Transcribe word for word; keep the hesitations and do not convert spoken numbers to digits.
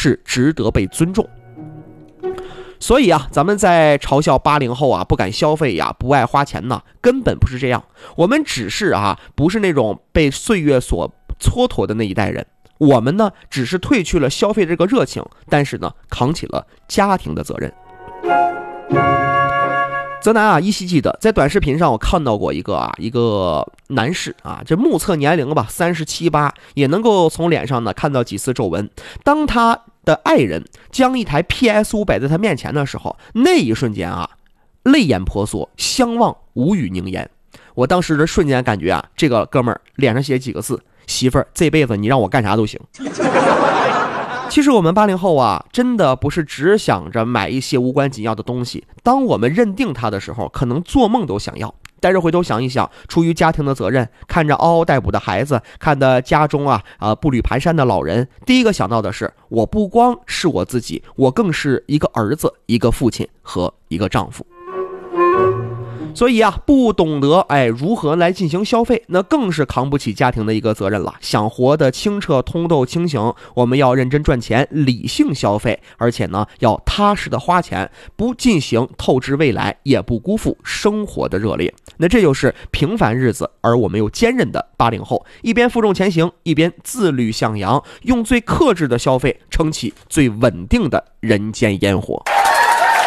是值得被尊重。所以啊，咱们在嘲笑八零后啊不敢消费呀、不爱花钱呢，根本不是这样。我们只是啊不是那种被岁月所蹉跎的那一代人，我们呢只是褪去了消费这个热情，但是呢扛起了家庭的责任。泽南啊依稀记得在短视频上我看到过一个啊一个男士啊，这目测年龄吧三十七八，也能够从脸上呢看到几丝皱纹。当他的爱人将一台 P S 五 摆在他面前的时候，那一瞬间啊泪眼婆娑，相望无语凝噎。我当时的瞬间感觉啊，这个哥们儿脸上写几个字：媳妇儿，这辈子你让我干啥都行。其实我们八零后啊，真的不是只想着买一些无关紧要的东西，当我们认定它的时候，可能做梦都想要。但是回头想一想，出于家庭的责任，看着嗷嗷待哺的孩子，看着家中啊啊、呃、步履蹒跚的老人，第一个想到的是，我不光是我自己，我更是一个儿子、一个父亲和一个丈夫。所以啊，不懂得哎如何来进行消费，那更是扛不起家庭的一个责任了。想活得清澈通透清醒，我们要认真赚钱，理性消费，而且呢要踏实的花钱，不进行透支未来，也不辜负生活的热烈。那这就是平凡日子而我们又坚韧的八零后，一边负重前行，一边自律向阳，用最克制的消费撑起最稳定的人间烟火。